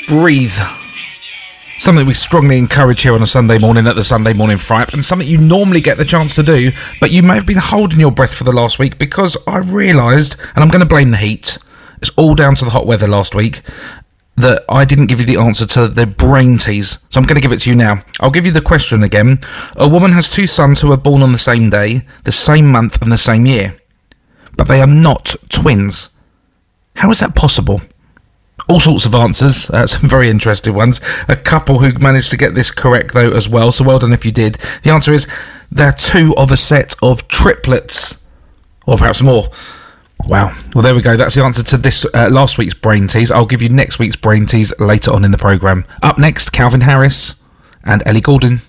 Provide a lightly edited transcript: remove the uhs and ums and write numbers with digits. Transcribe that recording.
breathe. Something we strongly encourage here on a Sunday morning at the Sunday Morning Fry-Up, and something you normally get the chance to do, but you may have been holding your breath for the last week because I realised, and I'm going to blame the heat, it's all down to the hot weather last week, that I didn't give you the answer to the brain tease. So I'm going to give it to you now. I'll give you the question again. A woman has two sons who are born on the same day, the same month and the same year, but they are not twins. How is that possible? All sorts of answers, some very interesting ones. A couple who managed to get this correct, though, as well, so well done if you did. The answer is, they're two of a set of triplets, or perhaps more. Wow. Well, there we go. That's the answer to this last week's brain tease. I'll give you next week's brain tease later on in the programme. Up next, Calvin Harris and Ellie Goulding.